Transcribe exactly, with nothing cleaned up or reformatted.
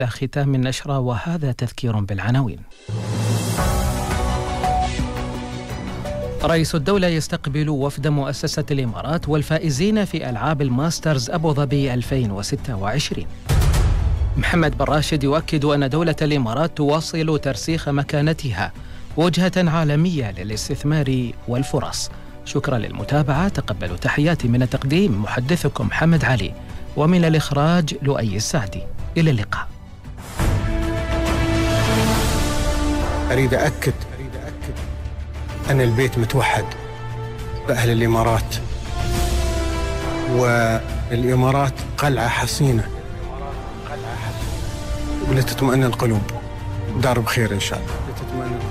ختام النشرة، وهذا تذكير بالعناوين. رئيس الدولة يستقبل وفد مؤسسة الإمارات والفائزين في ألعاب الماسترز أبو ظبي ألفين وستة وعشرين. محمد بن راشد يؤكد أن دولة الإمارات تواصل ترسيخ مكانتها وجهة عالمية للاستثمار والفرص. شكرا للمتابعة، تقبلوا تحياتي من التقديم محدثكم محمد علي، ومن الإخراج لؤي السعدي. إلى اللقاء. أريد أكد أن البيت متوحد بأهل الإمارات، والإمارات قلعة حصينة ولتطمئن القلوب. دار بخير إن شاء الله.